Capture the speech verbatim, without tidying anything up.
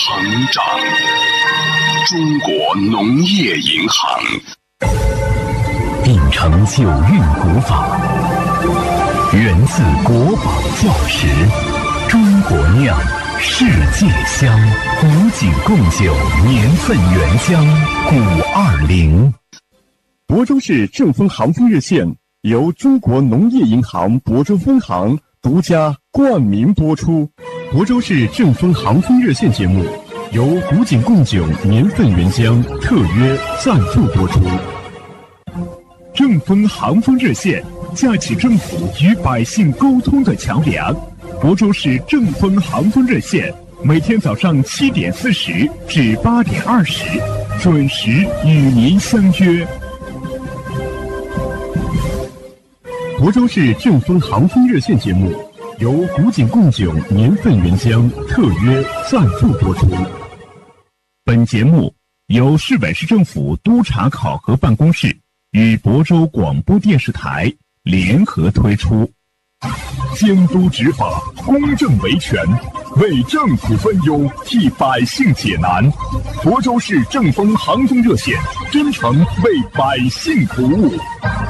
成长。中国农业银行秉承九韵古法，源自国宝教识，中国酿，世界香，古井贡酒，年份原浆，古二零。 亳州市正丰航丰热线由中国农业银行亳州分行独家冠名播出。亳州市正丰航丰热线节目由古井贡酒年份原浆特约赞助播出。正丰航丰热线架起政府与百姓沟通的桥梁。亳州市正丰航丰热线每天早上七点四十至八点二十准时与您相约。亳州市正丰航丰热线节目由古井贡酒年份原浆特约赞助播出。本节目由市委市政府督察考核办公室与亳州广播电视台联合推出。监督执法，公正维权，为政府分忧，替百姓解难。亳州市正丰航丰热线真诚为百姓服务。